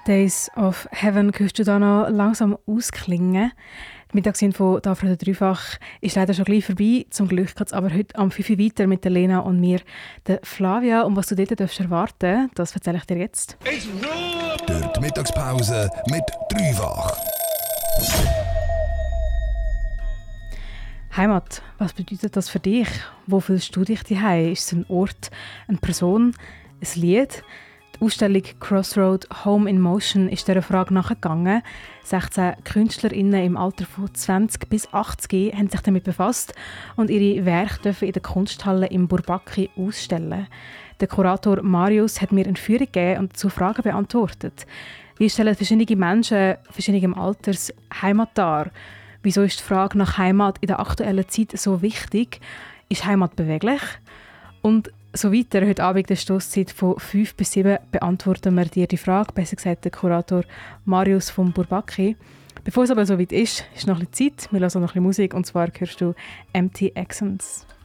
Days of Heaven hörst du da noch langsam ausklingen. Die Mittagsinfo da von der Dreifach ist leider schon gleich vorbei. Zum Glück geht es aber heute am 5 Uhr weiter mit der Lena und mir, der Flavia. Und was du dort erwarten darfst, das erzähle ich dir jetzt. Durch die Mittagspause mit Dreifach. Heimat, was bedeutet das für dich? Wo fühlst du dich daheim? Ist es ein Ort, eine Person, ein Lied? Die Ausstellung Crossroad Home in Motion ist dieser Frage nachgegangen. 16 KünstlerInnen im Alter von 20 bis 80 haben sich damit befasst und ihre Werke dürfen in der Kunsthalle im Bourbaki ausstellen. Der Kurator Marius hat mir eine Führung gegeben und dazu Fragen beantwortet. Wie stellen verschiedene Menschen verschiedenen Alters Heimat dar? Wieso ist die Frage nach Heimat in der aktuellen Zeit so wichtig? Ist Heimat beweglich? Und so weiter. Heute Abend der Stosszeit von 5 bis 7 beantworten wir dir die Frage, besser gesagt der Kurator Marius vom Bourbaki. Bevor es aber so weit ist noch ein bisschen Zeit. Wir hören noch ein bisschen Musik und zwar hörst du Empty Accents.